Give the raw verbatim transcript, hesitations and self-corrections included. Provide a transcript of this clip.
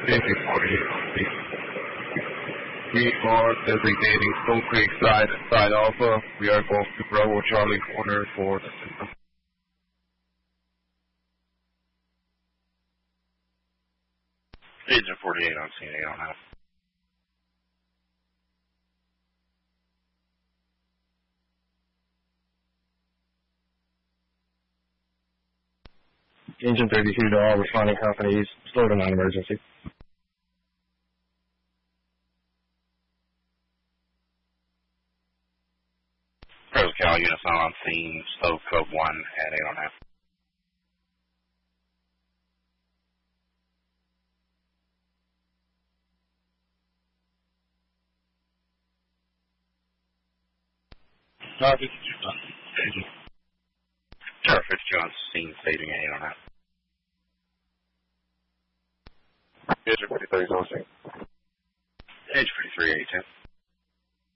Agent forty-eight. We are designating Stone Creek side side Alpha. We are going to Bravo Charlie corner for the system. Agent forty-eight on scene, eight on half. Agent thirty-two to all responding companies, slow to non-emergency. Pros Cal units on scene, slow code one at eight on half. Uh, fifty-two done. Agent. Tower fifty-two on scene, saving at eight on half. Agent forty-three is on scene. Agent fifty-three, eight ten.